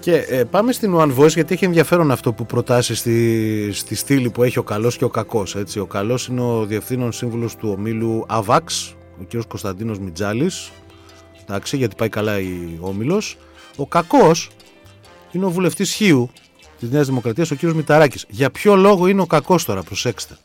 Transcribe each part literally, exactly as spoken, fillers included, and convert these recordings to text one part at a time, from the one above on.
Και ε, πάμε στην One Voice, γιατί έχει ενδιαφέρον αυτό που προτάσει στη, στη στήλη που έχει ο καλός και ο κακός. Έτσι. Ο καλός είναι ο διευθύνων σύμβουλος του ομίλου ΑΒΑΞ, ο κ. Κωνσταντίνος Μιτζάλης. Εντάξει, γιατί πάει καλά ο όμιλος. Ο κακός είναι ο βουλευτής Χίου της Νέας Δημοκρατίας, ο κ. Μηταράκης. Για ποιο λόγο είναι ο κακός τώρα, προσέξτε.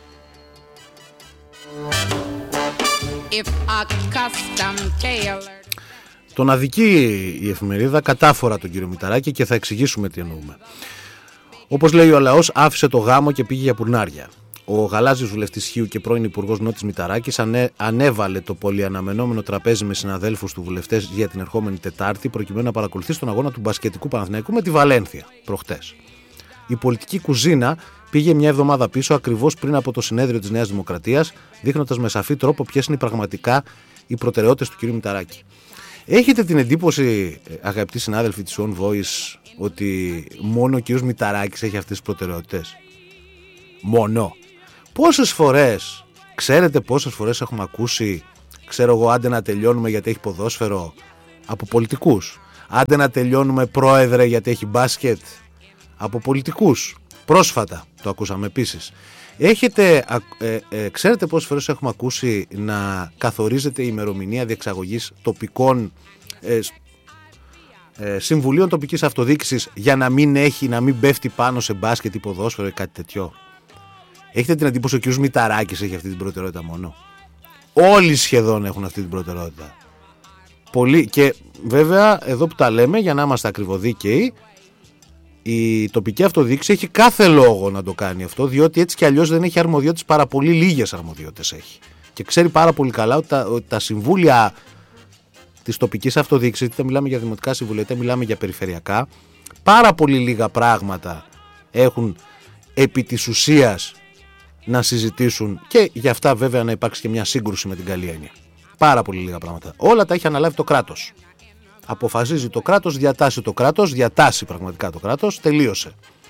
Τον αδικεί η εφημερίδα κατάφορα τον κύριο Μηταράκη και θα εξηγήσουμε τι εννοούμε. Όπως λέει ο λαός, άφησε το γάμο και πήγε για πουρνάρια. Ο γαλάζιος βουλευτής Χίου και πρώην υπουργός Νότης Μηταράκης ανέ, ανέβαλε το πολυαναμενόμενο τραπέζι με συναδέλφους του βουλευτές για την ερχόμενη Τετάρτη, προκειμένου να παρακολουθεί τον αγώνα του μπασκετικού Παναθηναϊκού με τη Βαλένθια προχτές. Η πολιτική κουζίνα πήγε μια εβδομάδα πίσω, ακριβώς πριν από το συνέδριο της Νέας Δημοκρατίας, δείχνοντας με σαφή τρόπο ποιες είναι πραγματικά οι προτεραιότητες του κ. Μηταράκη. Έχετε την εντύπωση, αγαπητοί συνάδελφοι της One Voice, ότι μόνο ο κ. Μηταράκης έχει αυτές τις προτεραιότητες? Μόνο. Πόσες φορές, ξέρετε πόσες φορές έχουμε ακούσει, ξέρω εγώ, άντε να τελειώνουμε γιατί έχει ποδόσφαιρο, από πολιτικούς. Άντε να τελειώνουμε, πρόεδρε, γιατί έχει μπάσκετ, από πολιτικούς. Πρόσφατα το ακούσαμε επίσης. Έχετε, ε, ε, ξέρετε πόσες φορές έχουμε ακούσει να καθορίζεται η ημερομηνία διεξαγωγής τοπικών ε, ε, συμβουλίων τοπικής αυτοδιοίκησης για να μην έχει, να μην πέφτει πάνω σε μπάσκετ ή ποδόσφαιρο ή κάτι τέτοιο? Έχετε την εντύπωση ότι ο κ. Μηταράκης έχει αυτή την προτεραιότητα μόνο? Όλοι σχεδόν έχουν αυτή την προτεραιότητα. Πολύ, και βέβαια εδώ που τα λέμε, για να είμαστε ακριβοδίκαιοι, η τοπική αυτοδιοίκηση έχει κάθε λόγο να το κάνει αυτό, διότι έτσι κι αλλιώς δεν έχει αρμοδιότητες, πάρα πολύ λίγες αρμοδιότητες έχει. Και ξέρει πάρα πολύ καλά ότι τα, ότι τα συμβούλια της τοπικής αυτοδιοίκησης, είτε μιλάμε για δημοτικά συμβούλια, είτε μιλάμε για περιφερειακά, πάρα πολύ λίγα πράγματα έχουν επί της ουσίας να συζητήσουν, και γι' αυτά βέβαια να υπάρξει και μια σύγκρουση με την καλή έννοια. Πάρα πολύ λίγα πράγματα. Όλα τα έχει αναλάβει το κράτος. Αποφασίζει το κράτος, διατάσσει το κράτος, διατάσσει πραγματικά το κράτος, τελείωσε.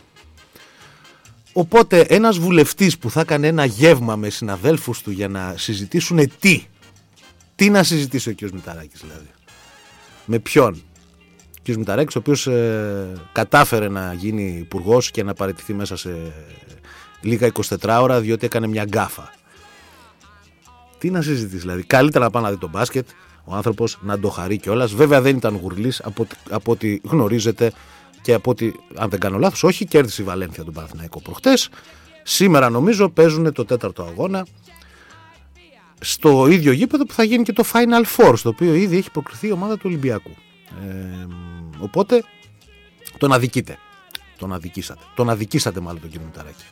Οπότε ένας βουλευτής που θα έκανε ένα γεύμα με συναδέλφους του για να συζητήσουν τι, τι να συζητήσει ο κ. Μηταράκης δηλαδή? Με ποιον? Ο κ. Μηταράκης, ο οποίος ε, κατάφερε να γίνει υπουργός και να παραιτηθεί μέσα σε λίγα εικοσιτέσσερις ώρα διότι έκανε μια γκάφα. Τι να συζητήσει δηλαδή? Καλύτερα να πάει να δει τον μπάσκετ ο άνθρωπος, να το χαρεί κιόλας. Βέβαια δεν ήταν γουρλής από, από ό,τι γνωρίζετε και από ό,τι, αν δεν κάνω λάθος, όχι, κέρδισε η Βαλένθια τον Παναθηναϊκό προχτές. Σήμερα νομίζω παίζουν το τέταρτο αγώνα στο ίδιο γήπεδο που θα γίνει και το Final Four, στο οποίο ήδη έχει προκριθεί η ομάδα του Ολυμπιακού. Ε, οπότε τον αδικείτε. Τον αδικήσατε. Τον αδικήσατε μάλλον τον κύριο Μηταράκη.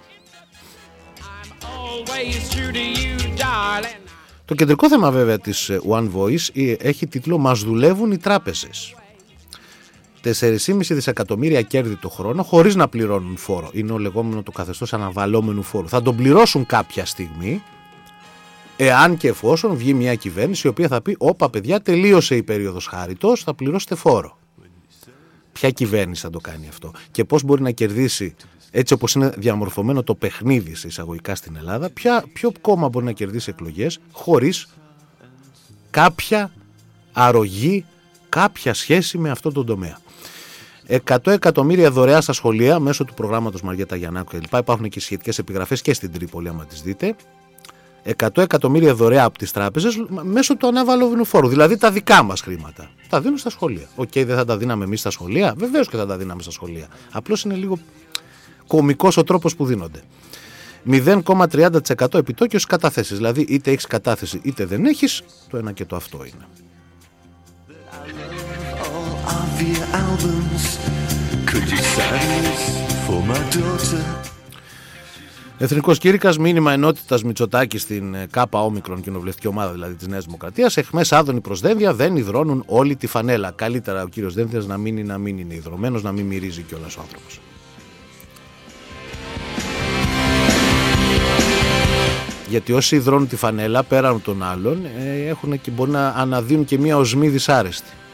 Το κεντρικό θέμα βέβαια της One Voice έχει τίτλο «Μας δουλεύουν οι τράπεζες». τέσσερα κόμμα πέντε δισεκατομμύρια κέρδη το χρόνο χωρίς να πληρώνουν φόρο. Είναι ο λεγόμενο το καθεστώς αναβαλόμενου φόρου. Θα τον πληρώσουν κάποια στιγμή, εάν και εφόσον βγει μια κυβέρνηση η οποία θα πει «Όπα παιδιά, τελείωσε η περίοδος χάριτος, θα πληρώσετε φόρο». Ποια κυβέρνηση θα το κάνει αυτό και πώς μπορεί να κερδίσει, έτσι όπως είναι διαμορφωμένο το παιχνίδι σε εισαγωγικά στην Ελλάδα, ποια, ποιο κόμμα μπορεί να κερδίσει εκλογές χωρίς κάποια αρρωγή, κάποια σχέση με αυτόν τον τομέα. εκατό εκατομμύρια δωρεά στα σχολεία μέσω του προγράμματος Μαριέτα Γιαννάκου κλπ. Υπάρχουν και σχετικές επιγραφές και στην Τρίπολη, άμα τις δείτε. εκατό εκατομμύρια δωρεά από τις τράπεζες μέσω του αναβαλόμενου φόρου. Δηλαδή τα δικά μας χρήματα. Τα δίνουν στα σχολεία. Οκ, okay, δεν θα τα δίναμε εμείς στα σχολεία. Βεβαίως και θα τα δίναμε στα σχολεία. Απλώς είναι λίγο κωμικός ο τρόπος που δίνονται. μηδέν κόμμα τριάντα τοις εκατό επιτόκιο στις καταθέσεις. Δηλαδή είτε έχεις κατάθεση είτε δεν έχεις. Το ένα και το αυτό είναι. Εθνικός κήρυκας, μήνυμα ενότητας Μητσοτάκη στην ΚΑΠΑ Όμικρον κοινοβουλευτική ομάδα δηλαδή της Νέας Δημοκρατίας. Εχμές άδωνη προς δένδια, δεν υδρώνουν όλη τη φανέλα. Καλύτερα ο κύριος Δένδιας να μην, να μην είναι υδρωμένος, να μην μυρίζει κιόλας ο άνθρωπος. Γιατί όσοι υδρώνουν τη φανέλα πέραν των άλλων έχουν και μπορεί να αναδύουν και μια οσμή δυσάρεστη.